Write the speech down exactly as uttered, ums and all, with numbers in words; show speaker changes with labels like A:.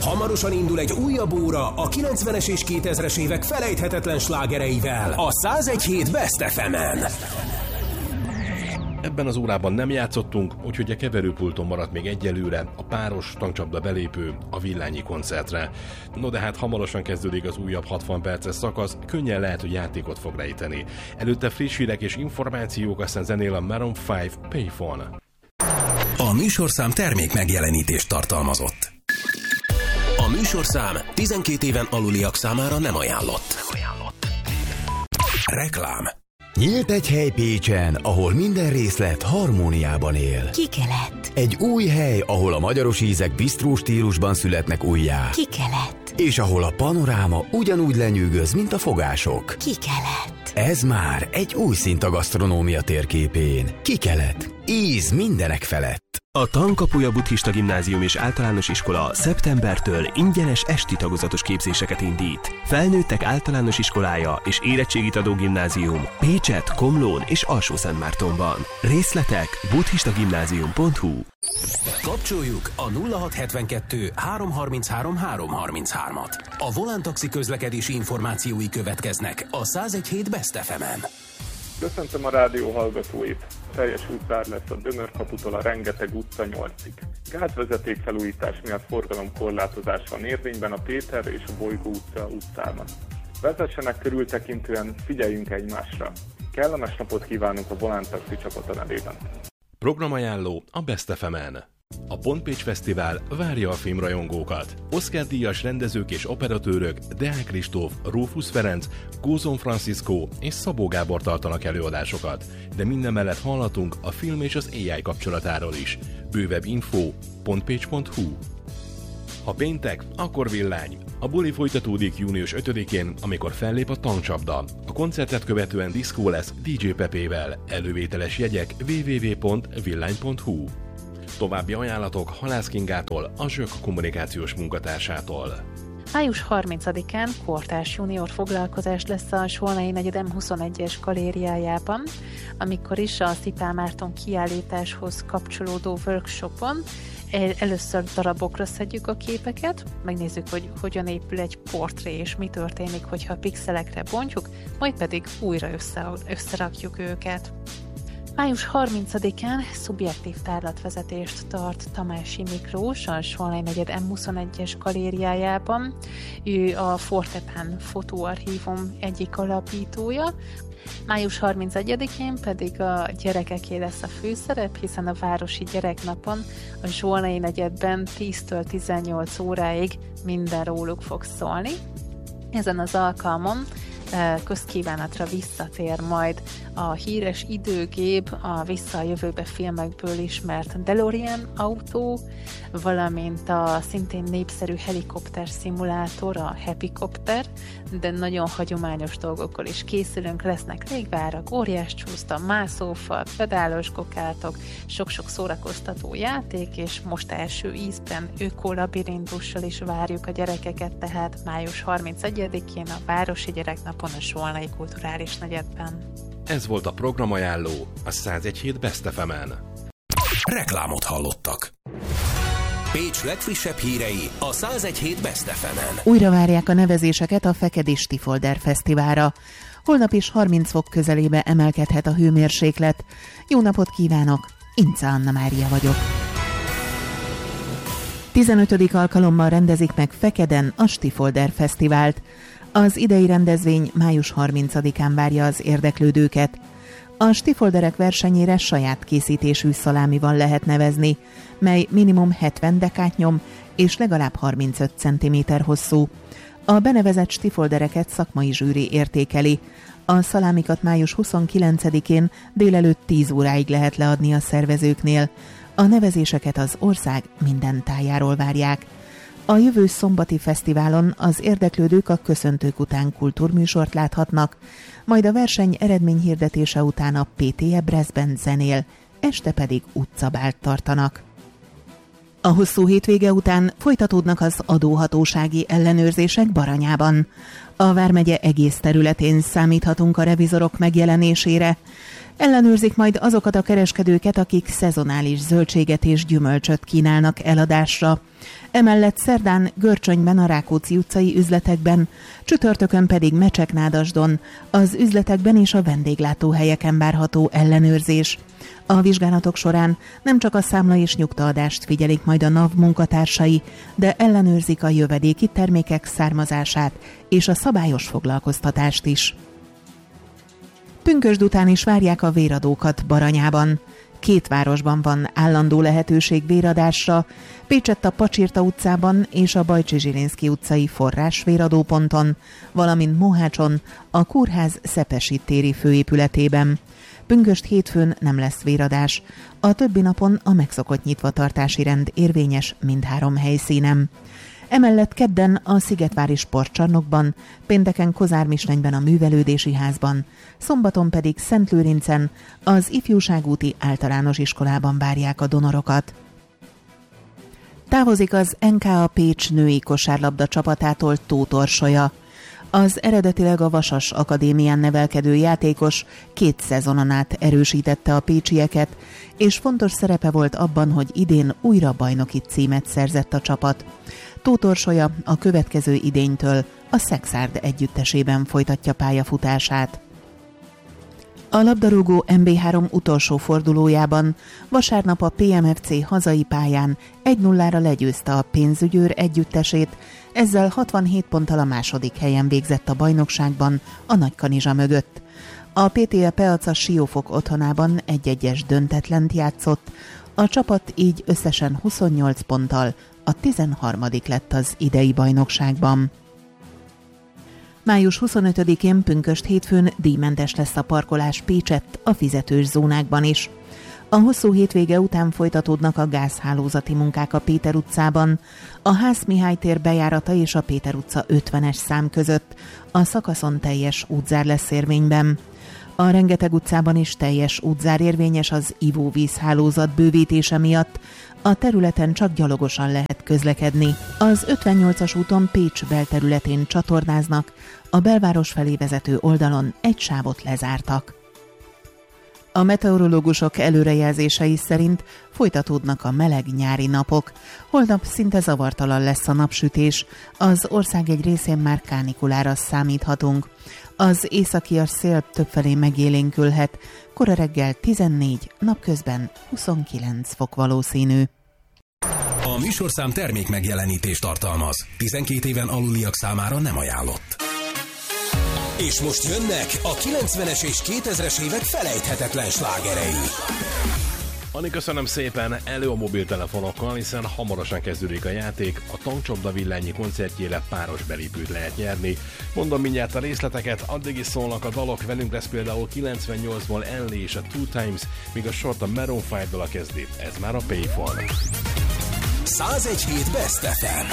A: Hamarosan indul egy újabb óra a kilencvenes és kétezres évek felejthetetlen slágereivel a száz egy hét Best ef emen.
B: Ebben az órában nem játszottunk, úgyhogy a keverőpulton maradt még egyelőre a páros tankcsapda belépő a Villányi koncertre. No de hát hamarosan kezdődik az újabb hatvan perces szakasz, könnyen lehet, hogy játékot fog rejteni. Előtte friss hírek és információk, aztán zenél a Maroon öt Payphone.
A: A műsorszám termék megjelenítést tartalmazott. A műsorszám tizenkét éven aluliak számára nem ajánlott. Nem ajánlott. Reklám.
C: Nyílt egy hely Pécsen, ahol minden részlet harmóniában él.
D: Kikelet.
C: Egy új hely, ahol a magyaros ízek bisztró stílusban születnek újjá.
D: Kikelet.
C: És ahol a panoráma ugyanúgy lenyűgöz, mint a fogások.
D: Kikelet.
C: Ez már egy új szint a gasztronómia térképén. Kikelet. Íz mindenek felett.
E: A Tankapuja Buddhista Gimnázium és Általános Iskola szeptembertől ingyenes esti tagozatos képzéseket indít. Felnőttek általános iskolája és érettségit adó gimnázium Pécset, Komlón és Alsó-Szentmártonban. Részletek buddhistagimnázium pont hu.
A: Kapcsoljuk a nulla hat hetvenkettő három harminchárom három harminchárom-at. A Volán Taxi közlekedési információi következnek a száz egy hét Best ef emen.
F: Köszöntöm a rádió hallgatóit! Teljes útzár lesz a Dömörkaputól a Rengeteg utca nyolcig. Gázvezeték felújítás miatt forgalomkorlátozás van érvényben a Péter és a Bolygó utca utcában. Vezessenek körültekintően, figyeljünk egymásra! Kellemes napot kívánunk a Volán Taxi csapata nevében!
B: Programajánló a Best ef emen. A Pontpécs Fesztivál várja a filmrajongókat. Oscar-díjas rendezők és operatőrök Deák Kristóf, Rófusz Ferenc, Gózon Francisco és Szabó Gábor tartanak előadásokat, de minden mellett hallatunk a film és az á i kapcsolatáról is. Bővebb info pontpécs pont hu. Ha péntek, akkor villány. A buli folytatódik június ötödikén, amikor fellép a tankcsapda. A koncertet követően diszkó lesz dé dzsé Pepével. Elővételes jegyek double-u double-u double-u pont villány pont hu. További ajánlatok Halász Kingától, a Zsök kommunikációs munkatársától.
G: május harmincadikán kortárs junior foglalkozás lesz a Solnai negyed em huszonegyes galériájában, amikor is a Szipál Márton kiállításhoz kapcsolódó workshopon először darabokra szedjük a képeket, megnézzük, hogy hogyan épül egy portré, és mi történik, hogyha pixelekre bontjuk, majd pedig újra össze, összerakjuk őket. május harmincadikán szubjektív tárlatvezetést tart Tamási Miklós a Solnai negyed em huszonegyes galériájában. Ő a Fortepan fotóarchívum egyik alapítója. május harmincegyedikén pedig a gyerekeké lesz a főszerep, hiszen a Városi Gyereknapon a Zsolnai negyedben tíztől tizennyolc óráig minden róluk fog szólni. Ezen az alkalmon közkívánatra visszatér majd a híres időgép, a Vissza a jövőbe filmekből ismert DeLorean autó, valamint a szintén népszerű helikopter szimulátor, a Happycopter, de nagyon hagyományos dolgokkal is készülünk, lesznek légvárak, óriás csúszta, mászófal, pedálos gokátok, sok-sok szórakoztató játék, és most első ízben ökolabirintussal is várjuk a gyerekeket, tehát május harmincegyedikén a Városi Gyereknapon a Solnai Kulturális Negyedben.
B: Ez volt a programajánló a száz egy hét Best ef emen.
A: Reklámot hallottak. Pécs legfrissebb hírei a száz egy hét Best ef emen.
D: Újra várják a nevezéseket a Fekedi Stifolder Fesztiválra. Holnap is harminc fok közelébe emelkedhet a hőmérséklet. Jó napot kívánok, Ince Anna Mária vagyok. tizenötödik alkalommal rendezik meg Fekeden a Stifolder Fesztivált. Az idei rendezvény május harmincadikán várja az érdeklődőket. A stifolderek versenyére saját készítésű szalámival lehet nevezni, mely minimum hetven dekát nyom és legalább harmincöt centiméter hosszú. A benevezett stifoldereket szakmai zsűri értékeli. A szalámikat május huszonkilencedikén délelőtt tíz óráig lehet leadni a szervezőknél. A nevezéseket az ország minden tájáról várják. A jövő szombati fesztiválon az érdeklődők a köszöntők után kultúrműsort láthatnak, majd a verseny eredményhirdetése után a pé té Ebreszben zenél, este pedig utcabált tartanak. A hosszú hétvége után folytatódnak az adóhatósági ellenőrzések Baranyában. A vármegye egész területén számíthatunk a revizorok megjelenésére. Ellenőrzik majd azokat a kereskedőket, akik szezonális zöldséget és gyümölcsöt kínálnak eladásra. Emellett szerdán Görcsönyben a Rákóczi utcai üzletekben, csütörtökön pedig Mecseknádasdon, az üzletekben és a vendéglátóhelyeken várható ellenőrzés. A vizsgálatok során nem csak a számla és nyugtaadást figyelik majd a NAV munkatársai, de ellenőrzik a jövedéki termékek származását és a szabályos foglalkoztatást is. Pünkösd után is várják a véradókat Baranyában. Két városban van állandó lehetőség véradásra, Pécsett a Pacsirta utcában és a Bajcsi Zsilinszky utcai forrásvéradóponton, valamint Mohácson a Kórház Szepesi téri főépületében. Pünkösd hétfőn nem lesz véradás, a többi napon a megszokott nyitvatartási rend érvényes mindhárom helyszínen. Emellett kedden a Szigetvári Sportcsarnokban, pénteken Kozármisnenyben a Művelődési Házban, szombaton pedig Szentlőrincen az Ifjúságúti Általános Iskolában várják a donorokat. Távozik az en ká á Pécs női kosárlabda csapatától Tóth Orsolya. Az eredetileg a Vasas Akadémián nevelkedő játékos két szezonon át erősítette a pécsieket, és fontos szerepe volt abban, hogy idén újra bajnoki címet szerzett a csapat. Tóth Orsolya a következő idénytől a Szexárd együttesében folytatja pályafutását. A labdarúgó em bé három utolsó fordulójában vasárnap a pé em ef cé hazai pályán egy nullára legyőzte a Pénzügyőr együttesét, ezzel hatvanhét ponttal a második helyen végzett a bajnokságban a Nagykanizsa mögött. A pé té e Peaca Siófok otthonában egy-egyes döntetlent játszott, a csapat így összesen huszonnyolc ponttal a tizenharmadik lett az idei bajnokságban. május huszonötödikén pünkösd hétfőn díjmentes lesz a parkolás Pécsett a fizetős zónákban is. A hosszú hétvége után folytatódnak a gázhálózati munkák a Péter utcában, a Ház Mihály tér bejárata és a Péter utca ötvenes szám között, a szakaszon teljes útzár lesz érvényben. A Rengeteg utcában is teljes útzár érvényes az ivóvízhálózat bővítése miatt, a területen csak gyalogosan lehet közlekedni. Az ötvennyolcas úton Pécs belterületén csatornáznak, a belváros felé vezető oldalon egy sávot lezártak. A meteorológusok előrejelzései szerint folytatódnak a meleg nyári napok. Holnap szinte zavartalan lesz a napsütés, az ország egy részén már kánikulára számíthatunk. Az északias szél többfelé megélénkülhet, kora reggel tizennégy, napközben huszonkilenc fok valószínű.
A: A műsorszám termék megjelenítést tartalmaz. tizenkét éven aluliak számára nem ajánlott. És most jönnek a kilencvenes és kétezres évek felejthetetlen slágerei.
B: Ani, köszönöm szépen, elő a mobiltelefonokkal, hiszen hamarosan kezdődik a játék, a Tankcsapda villányi koncertjére páros belépőt lehet nyerni. Mondom mindjárt a részleteket, addig is szólnak a dalok, velünk lesz például kilencvennyolcból Enlé és a Two Times, míg a sort a Maroon öt-dal kezdi, ez már a Payphone.
A: száz egy hét Best ef em.